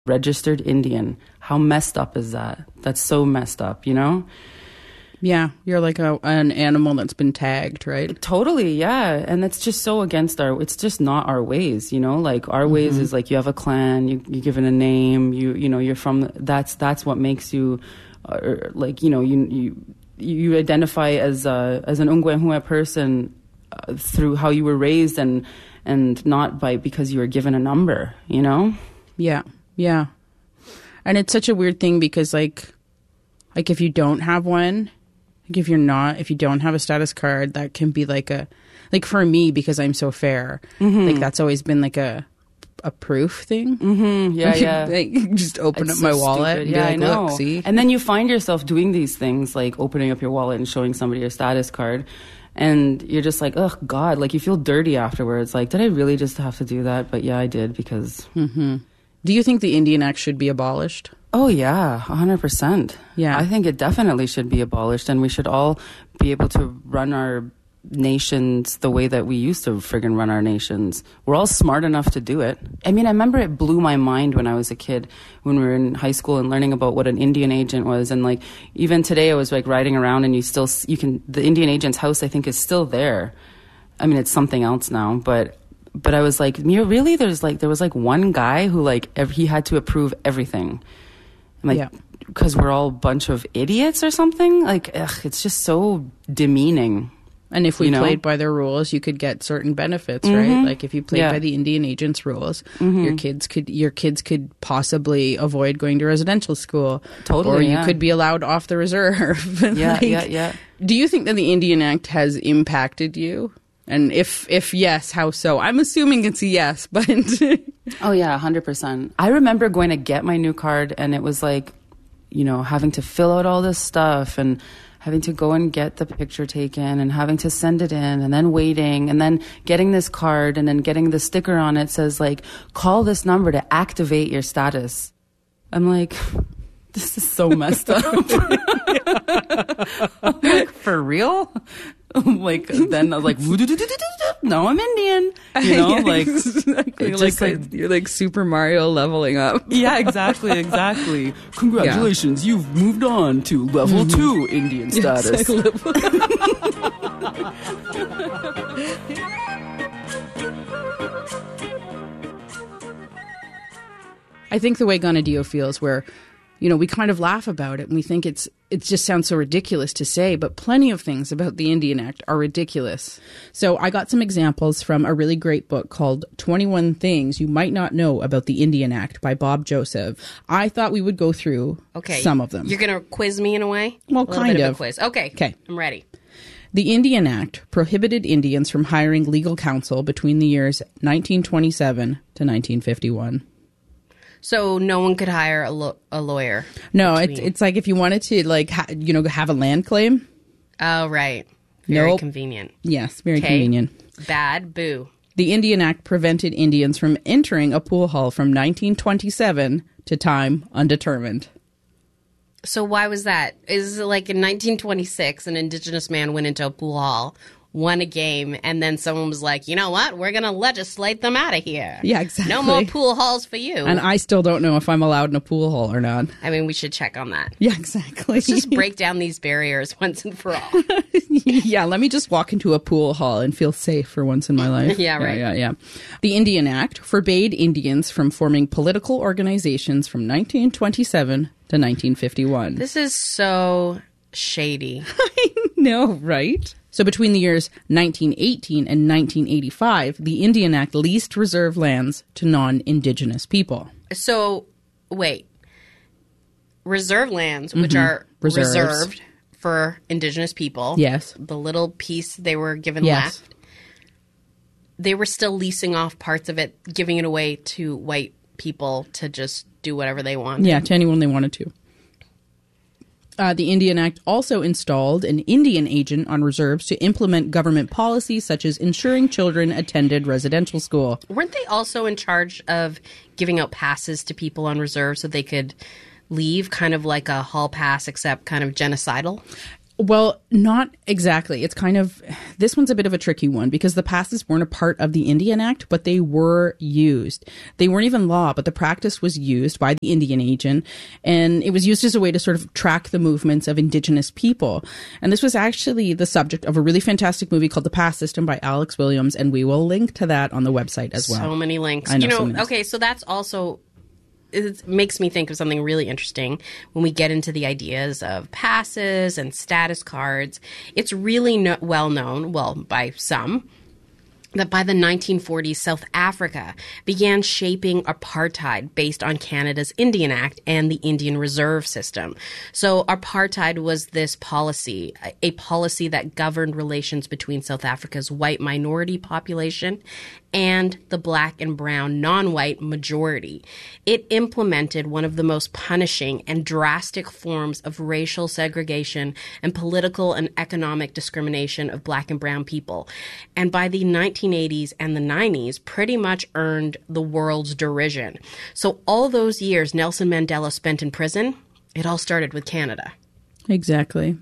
registered Indian. How messed up is that? That's so messed up, you know? Yeah, you're like an animal that's been tagged, right? Totally, yeah. And it's just so against it's just not our ways, you know? Like our ways is like you have a clan, you're given a name, you know, you're from, that's what makes you, like, you know, you identify as an Ungwenhua person through how you were raised and not because you were given a number, you know? Yeah, yeah. And it's such a weird thing because like if you don't have one, if you don't have a status card, that can be like for me, because I'm so fair, like that's always been like a proof thing. Yeah. Like, just open up my wallet and be like, I know. Look, see? And then you find yourself doing these things like opening up your wallet and showing somebody your status card. And you're just like, oh, God, like you feel dirty afterwards. Like, did I really just have to do that? But yeah, I did because... Do you think the Indian Act should be abolished? Oh, yeah, 100%. Yeah. I think it definitely should be abolished, and we should all be able to run our nations the way that we used to friggin' run our nations. We're all smart enough to do it. I mean, I remember it blew my mind when I was a kid, when we were in high school and learning about what an Indian agent was. And like, even today I was like riding around and the Indian agent's house, I think, is still there. I mean, it's something else now, but I was like, really? There was like one guy who like, he had to approve everything. Like, because we're all a bunch of idiots or something? Like, it's just so demeaning. And if we played by their rules, you could get certain benefits, right? Like if you played by the Indian agent's rules, your kids could possibly avoid going to residential school. Totally. Or you could be allowed off the reserve. Yeah. Do you think that the Indian Act has impacted you? And if yes, how so? I'm assuming it's a yes, but... Oh, yeah, 100%. I remember going to get my new card, and it was like, you know, having to fill out all this stuff and having to go and get the picture taken and having to send it in and then waiting and then getting this card and then getting the sticker on it says, like, call this number to activate your status. I'm like... This is so messed up. I'm like, for real? Like, then I was like, no, I'm Indian. You know, like, exactly. Like you're like Super Mario leveling up. Yeah, exactly. Congratulations, you've moved on to level 2 Indian status. I think the way Ganadio feels, where, you know, we kind of laugh about it and we think it just sounds so ridiculous to say, but plenty of things about the Indian Act are ridiculous. So I got some examples from a really great book called 21 Things You Might Not Know About the Indian Act by Bob Joseph. I thought we would go through some of them. You're going to quiz me in a way? Well, kind of. A quiz. Okay. I'm ready. The Indian Act prohibited Indians from hiring legal counsel between the years 1927 to 1951. So no one could hire a lawyer? No, it's like if you wanted to, like, have a land claim. Oh, right. Very convenient. Yes, very convenient. Bad. Boo. The Indian Act prevented Indians from entering a pool hall from 1927 to time undetermined. So why was that? Is it like in 1926, an Indigenous man went into a pool hall, won a game, and then someone was like, you know what? We're going to legislate them out of here. Yeah, exactly. No more pool halls for you. And I still don't know if I'm allowed in a pool hall or not. I mean, we should check on that. Yeah, exactly. Let's just break down these barriers once and for all. Yeah, let me just walk into a pool hall and feel safe for once in my life. Yeah, right. Yeah. The Indian Act forbade Indians from forming political organizations from 1927 to 1951. This is so shady. I know, right? So between the years 1918 and 1985, the Indian Act leased reserve lands to non-Indigenous people. So, wait. Reserve lands, which are reserved for Indigenous people. Yes. The little piece they were given left. They were still leasing off parts of it, giving it away to white people to just do whatever they wanted. Yeah, to anyone they wanted to. The Indian Act also installed an Indian agent on reserves to implement government policies such as ensuring children attended residential school. Weren't they also in charge of giving out passes to people on reserve so they could leave, kind of like a hall pass, except kind of genocidal? Well, not exactly. It's kind of, this one's a bit of a tricky one because the passes weren't a part of the Indian Act, but they were used. They weren't even law, but the practice was used by the Indian agent, and it was used as a way to sort of track the movements of Indigenous people. And this was actually the subject of a really fantastic movie called The Pass System by Alex Williams, and we will link to that on the website as well. So many links. I know, so many. Okay, so that's also... It makes me think of something really interesting when we get into the ideas of passes and status cards. It's really well known, well, by some, that by the 1940s, South Africa began shaping apartheid based on Canada's Indian Act and the Indian Reserve System. So apartheid was this policy, a policy that governed relations between South Africa's white minority population and the black and brown non-white majority. It implemented one of the most punishing and drastic forms of racial segregation and political and economic discrimination of black and brown people. And by the 1980s and the 90s, pretty much earned the world's derision. So all those years Nelson Mandela spent in prison, it all started with Canada. Exactly.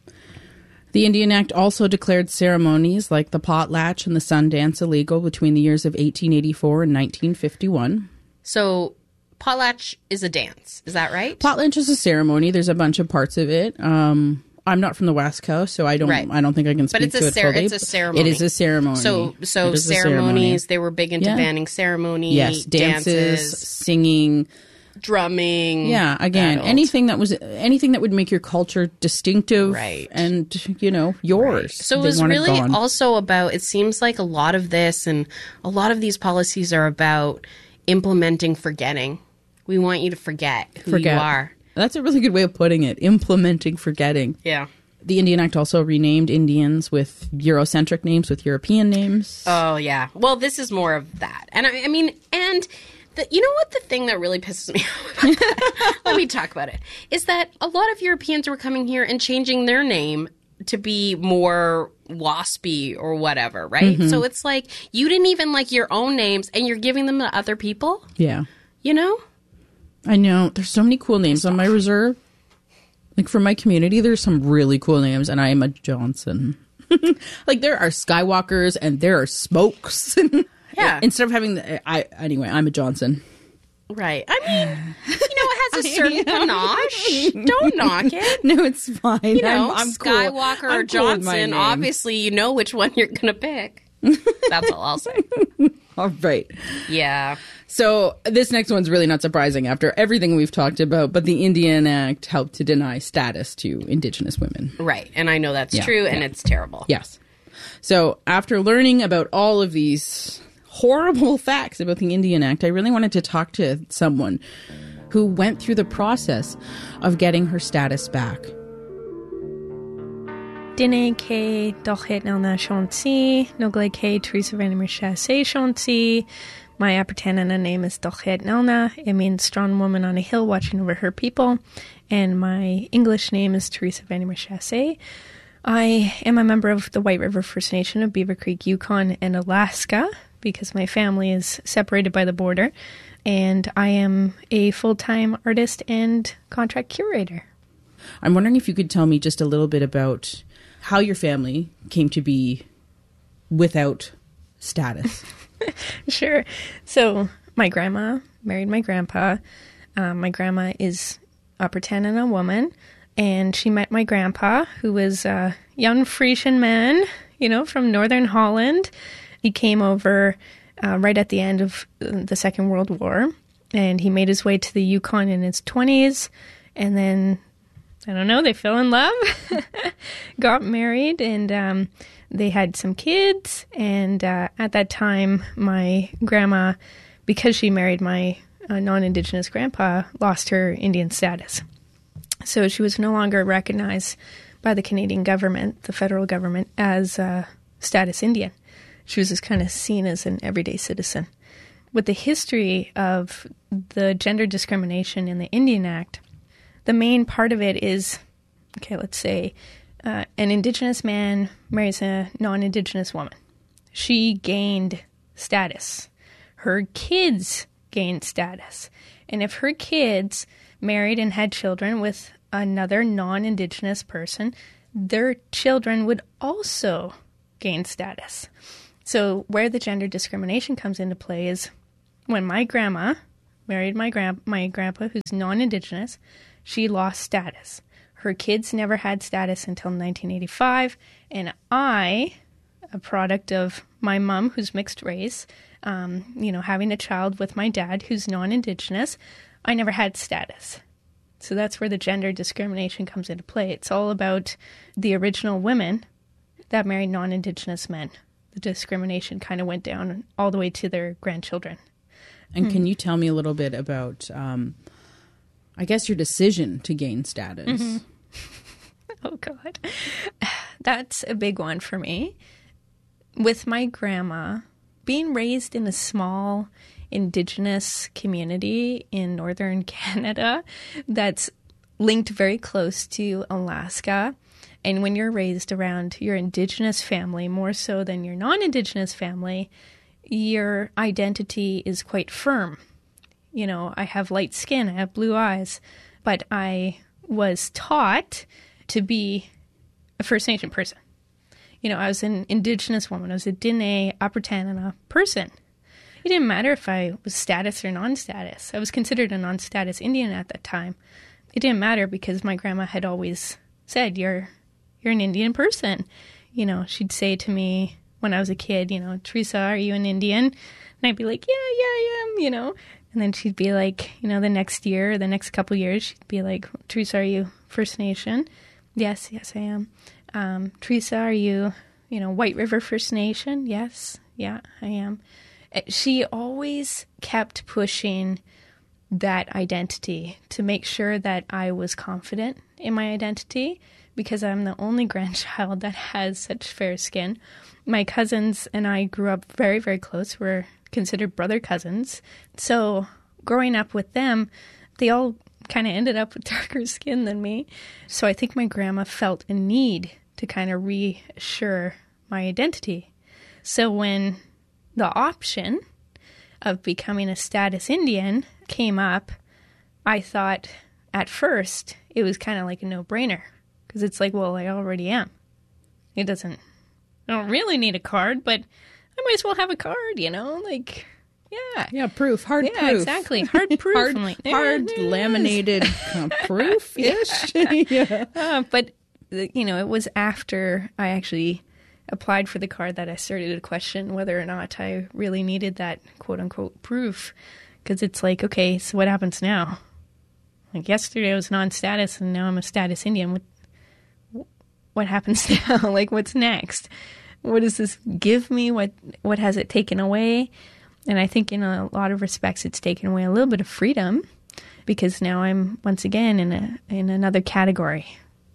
The Indian Act also declared ceremonies like the potlatch and the sun dance illegal between the years of 1884 and 1951. So potlatch is a dance, is that right? Potlatch is a ceremony. There's a bunch of parts of it. I'm not from the West Coast, so I don't think I can speak to it fully. It's a ceremony. It is a ceremony. So ceremonies, they were big into banning ceremony, yes, dances, singing, drumming. Yeah, again, anything that would make your culture distinctive, right, and yours. Right. So it was really also about, it seems like a lot of this and a lot of these policies are about implementing forgetting. We want you to forget who you are. That's a really good way of putting it. Implementing forgetting. Yeah. The Indian Act also renamed Indians with Eurocentric names, with European names. Oh, yeah. Well, this is more of that. And I mean, you know what the thing that really pisses me off about that? Let me talk about it. Is that a lot of Europeans were coming here and changing their name to be more waspy or whatever, right? Mm-hmm. So it's like you didn't even like your own names and you're giving them to other people? Yeah. You know? I know. There's so many cool names on my reserve. Like, for my community, there's some really cool names, and I am a Johnson. Like, there are Skywalkers, and there are Smokes. Yeah. Instead of having anyway, I'm a Johnson. Right. I mean, it has a certain panache. Don't knock it. No, it's fine. I'm Skywalker cool. or I'm Johnson. Cool, obviously, you know which one you're going to pick. That's all I'll say. All right. Yeah. So this next one's really not surprising after everything we've talked about, but the Indian Act helped to deny status to Indigenous women. Right. And I know that's true, and it's terrible. Yes. So after learning about all of these horrible facts about the Indian Act, I really wanted to talk to someone who went through the process of getting her status back. Dine ke dochet nelna shanti, nogle ke Teresa Vanimer Chassé shanti. My Apertanana name is Dochet Nelna. It means strong woman on a hill watching over her people. And my English name is Teresa Vanimer Chassé. I am a member of the White River First Nation of Beaver Creek, Yukon, and Alaska, because my family is separated by the border. And I am a full-time artist and contract curator. I'm wondering if you could tell me just a little bit about how your family came to be without status. Sure. So my grandma married my grandpa. My grandma is Apertanana woman, and she met my grandpa, who was a young Frisian man, from Northern Holland. He came over right at the end of the Second World War, and he made his way to the Yukon in his 20s, and then, I don't know, they fell in love, got married, and they had some kids. And at that time, my grandma, because she married my non-Indigenous grandpa, lost her Indian status. So she was no longer recognized by the Canadian government, the federal government, as status Indian. She was just kind of seen as an everyday citizen. With the history of the gender discrimination in the Indian Act, the main part of it is, let's say an Indigenous man marries a non-Indigenous woman. She gained status. Her kids gained status. And if her kids married and had children with another non-Indigenous person, their children would also gain status. So where the gender discrimination comes into play is when my grandma married my grandpa, who's non-Indigenous, she lost status. Her kids never had status until 1985, and I, a product of my mom, who's mixed race, having a child with my dad, who's non-Indigenous, I never had status. So that's where the gender discrimination comes into play. It's all about the original women that married non-Indigenous men. The discrimination kind of went down all the way to their grandchildren. And can you tell me a little bit about, I guess, your decision to gain status? Mm-hmm. Oh, God. That's a big one for me. With my grandma, being raised in a small Indigenous community in northern Canada that's linked very close to Alaska, and when you're raised around your Indigenous family more so than your non-Indigenous family, your identity is quite firm. You know, I have light skin, I have blue eyes, but I was taught to be a First Nation person. You know, I was an Indigenous woman. I was a Diné, Upper Tanana person. It didn't matter if I was status or non-status. I was considered a non-status Indian at that time. It didn't matter because my grandma had always said, you're an Indian person. You know, she'd say to me when I was a kid, you know, Teresa, are you an Indian? And I'd be like, yeah, I am, you know. And then she'd be like, you know, the next year, the next couple years, she'd be like, Teresa, are you First Nation? Yes, I am. Teresa, are you, White River First Nation? Yes, yeah, I am. She always kept pushing that identity to make sure that I was confident in my identity because I'm the only grandchild that has such fair skin. My cousins and I grew up very, very close. We're considered brother cousins. So growing up with them, they all kind of ended up with darker skin than me. So I think my grandma felt a need to kind of reassure my identity. So when the option of becoming a status Indian came up, I thought at first it was kind of like a no-brainer because it's like, well, I already am. I don't really need a card, but I might as well have a card, like, yeah. Yeah, proof, hard proof. Yeah, exactly, hard proof. hard laminated proof-ish. Yeah. But, it was after I actually applied for the card that I started to question whether or not I really needed that quote-unquote proof. Because it's like, okay, so what happens now? Like yesterday I was non-status and now I'm a status Indian. What happens now? Like, what's next? What does this give me? What has it taken away? And I think in a lot of respects it's taken away a little bit of freedom because now I'm once again in another category.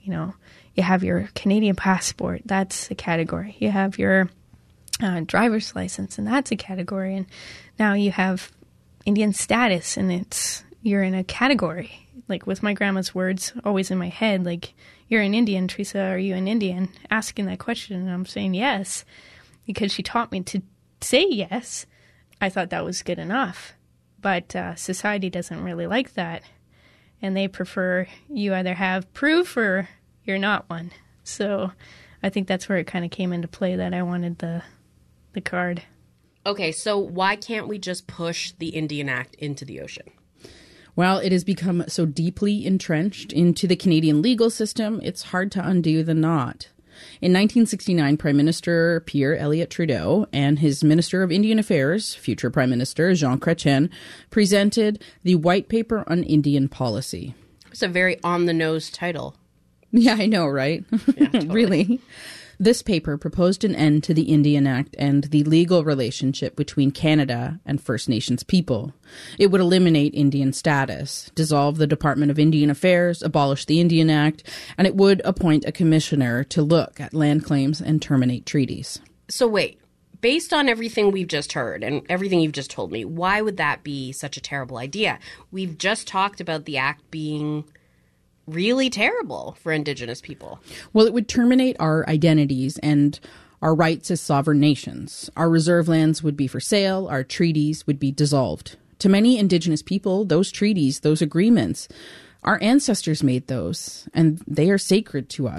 You have your Canadian passport, that's a category. You have your driver's license, and that's a category. And now you have Indian status, and you're in a category. Like with my grandma's words always in my head, like, you're an Indian, Teresa, are you an Indian? Asking that question, and I'm saying yes, because she taught me to say yes. I thought that was good enough. But society doesn't really like that. And they prefer you either have proof or you're not one. So I think that's where it kind of came into play that I wanted the card. Okay, so why can't we just push the Indian Act into the ocean? Well, it has become so deeply entrenched into the Canadian legal system, it's hard to undo the knot. In 1969, Prime Minister Pierre Elliott Trudeau and his Minister of Indian Affairs, future Prime Minister Jean Chrétien, presented the White Paper on Indian Policy. It's a very on-the-nose title. Yeah, I know, right? Yeah, totally. Really? This paper proposed an end to the Indian Act and the legal relationship between Canada and First Nations people. It would eliminate Indian status, dissolve the Department of Indian Affairs, abolish the Indian Act, and it would appoint a commissioner to look at land claims and terminate treaties. So wait, based on everything we've just heard and everything you've just told me, why would that be such a terrible idea? We've just talked about the act being really terrible for Indigenous people. Well, it would terminate our identities and our rights as sovereign nations. Our reserve lands would be for sale. Our treaties would be dissolved. To many Indigenous people, those treaties, those agreements, our ancestors made those, and they are sacred to us.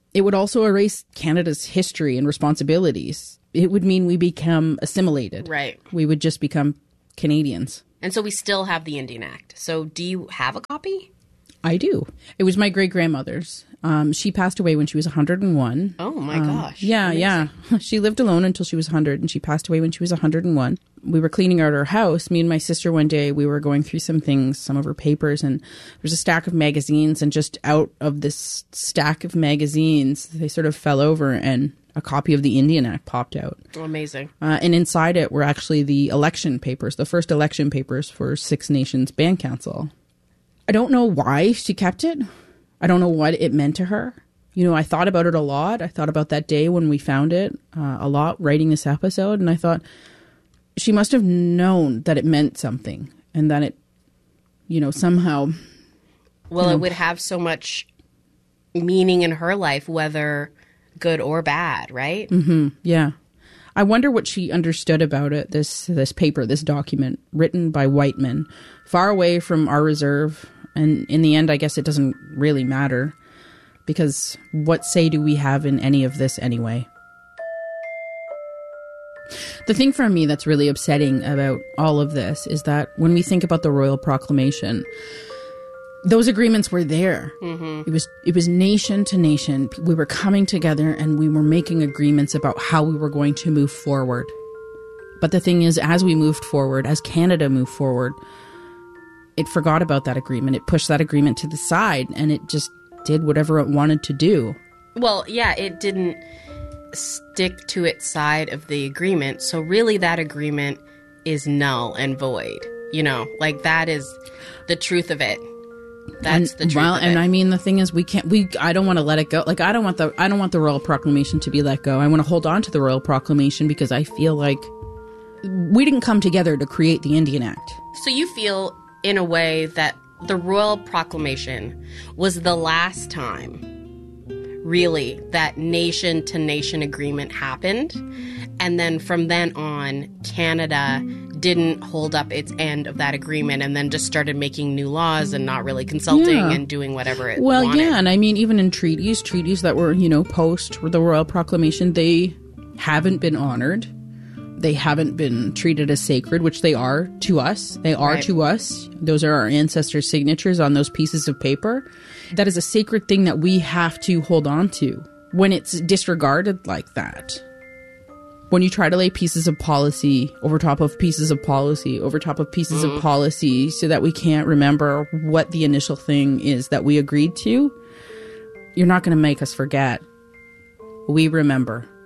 It would also erase Canada's history and responsibilities. It would mean we become assimilated. Right. We would just become Canadians. And so we still have the Indian Act. So do you have a copy? I do. It was my great-grandmother's. She passed away when she was 101. Oh, my gosh. Yeah, yeah. She lived alone until she was 100, and she passed away when she was 101. We were cleaning out her house. Me and my sister one day, we were going through some things, some of her papers, and there's a stack of magazines, and just out of this stack of magazines, they sort of fell over, and a copy of the Indian Act popped out. Oh, amazing. And inside it were actually the election papers, the first election papers for Six Nations Band Council. I don't know why she kept it. I don't know what it meant to her. You know, I thought about it a lot. I thought about that day when we found it a lot writing this episode. And I thought she must have known that it meant something and that it, you know, somehow. Well, it would have so much meaning in her life, whether good or bad, right? Mm-hmm. Yeah. I wonder what she understood about it, this paper, this document written by white men far away from our reserve. And in the end, I guess it doesn't really matter, because what say do we have in any of this anyway? The thing for me that's really upsetting about all of this is that when we think about the Royal Proclamation, those agreements were there. Mm-hmm. It was nation to nation. We were coming together and we were making agreements about how we were going to move forward. But the thing is, as we moved forward, as Canada moved forward, it forgot about that agreement. It pushed that agreement to the side and it just did whatever it wanted to do. Well, yeah, it didn't stick to its side of the agreement. So really that agreement is null and void. You know, like that is the truth of it. That's the truth of it. And I mean, the thing is, I don't want to let it go. Like, I don't want the Royal Proclamation to be let go. I want to hold on to the Royal Proclamation because I feel like we didn't come together to create the Indian Act. So you feel, in a way, that the Royal Proclamation was the last time, really, that nation-to-nation agreement happened. And then from then on, Canada didn't hold up its end of that agreement and then just started making new laws and not really consulting and doing whatever it wanted. Yeah, and I mean, even in treaties that were, post the Royal Proclamation, they haven't been honored. They haven't been treated as sacred, which they are to us. They are to us. Those are our ancestors' signatures on those pieces of paper. That is a sacred thing that we have to hold on to. When it's disregarded like that, when you try to lay pieces of policy over top of pieces of policy over top of pieces of policy so that we can't remember what the initial thing is that we agreed to, you're not going to make us forget. We remember.